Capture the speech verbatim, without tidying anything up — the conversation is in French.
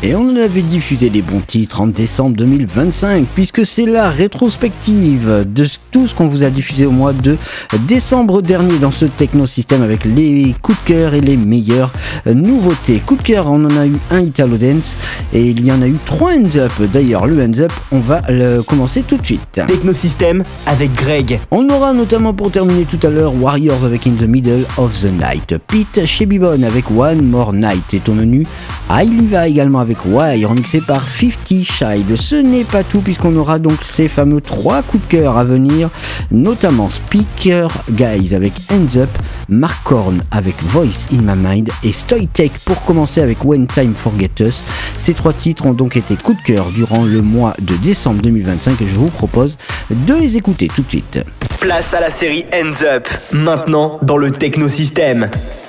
Et on en avait diffusé des bons titres en décembre deux mille vingt-cinq, puisque c'est la rétrospective de tout ce qu'on vous a diffusé au mois de décembre dernier dans ce Technosystème avec les coups de cœur et les meilleures nouveautés. Coup de cœur, on en a eu un Italo Dance et il y en a eu trois Hands Up. D'ailleurs, le Hands Up, on va le commencer tout de suite. Technosystème avec Greg. On aura notamment pour terminer tout à l'heure Warriors avec In the Middle of the Night, Pete chez Bibon avec One More Night et au menu Ailiva également avec Why, remixé par fifty Shide. Ce n'est pas tout puisqu'on aura donc ces fameux trois coups de cœur à venir, notamment Speaker Guys avec Hands Up, Mark Horn avec Voice in My Mind et Stoytech pour commencer avec When Time Forget Us. Ces trois titres ont donc été coups de cœur durant le mois de décembre deux mille vingt-cinq et je vous propose de les écouter tout de suite. Place à la série Hands Up, maintenant dans le Technosystème.